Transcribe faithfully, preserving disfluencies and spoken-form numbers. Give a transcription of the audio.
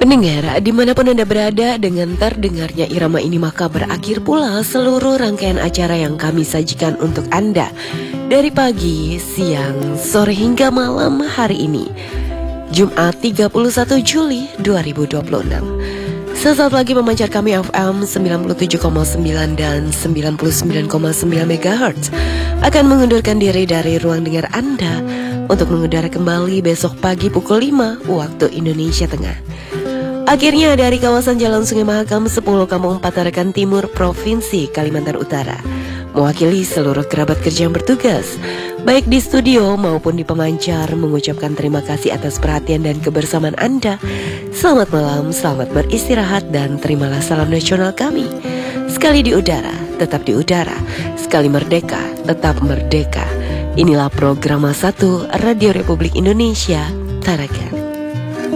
Pendengar, dimanapun Anda berada, dengan terdengarnya irama ini maka berakhir pula seluruh rangkaian acara yang kami sajikan untuk Anda dari pagi, siang, sore hingga malam hari ini, Jumat tiga puluh satu Juli dua ribu dua puluh enam. Sesaat lagi memancar kami F M sembilan puluh tujuh koma sembilan dan sembilan puluh sembilan koma sembilan megahertz akan mengundurkan diri dari ruang dengar Anda untuk mengudara kembali besok pagi pukul lima waktu Indonesia Tengah. Akhirnya dari kawasan Jalan Sungai Mahakam sepuluh Kampung Patarakan Timur, Provinsi Kalimantan Utara, mewakili seluruh kerabat kerja yang bertugas, baik di studio maupun di pemancar, mengucapkan terima kasih atas perhatian dan kebersamaan Anda. Selamat malam, selamat beristirahat, dan terimalah salam nasional kami. Sekali di udara, tetap di udara. Sekali merdeka, tetap merdeka. Inilah program satu Radio Republik Indonesia, Tarakan.